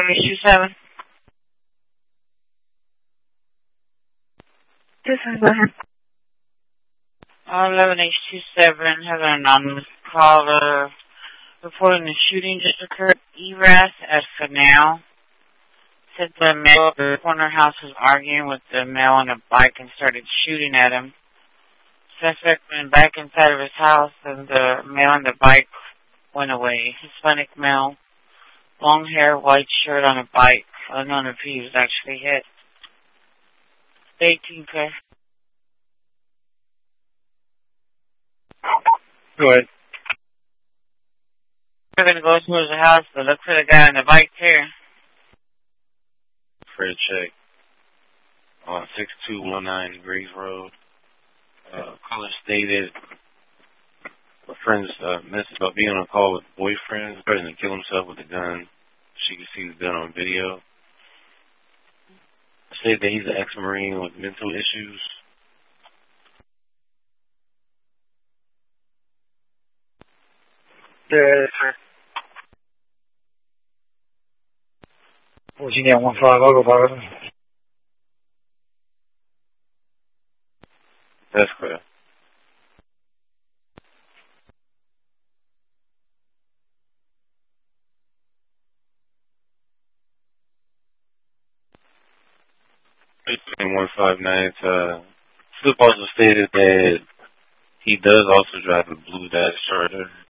11H27. 27, go ahead. 11H27 has an anonymous caller reporting the shooting just occurred at ERAS at Canal. Said the male at the corner house was arguing with the male on a bike and started shooting at him. Suspect went back inside of his house and the male on the bike went away. Hispanic male, long hair, white shirt on a bike. Unknown if he was actually hit. 18, sir. Go ahead. We're going to go towards the house, but look for the guy on the bike here. Fred check. On 6219 Graves Road. Caller stated a friend's message about being on a call with boyfriend, threatening to kill himself with a gun. She could see the gun on video. Stated that he's an ex-Marine with mental issues. Sir. Virginia 15, I'll go by it. That's correct. In 159, Flip also stated that he does also drive a blue Dodge Charger.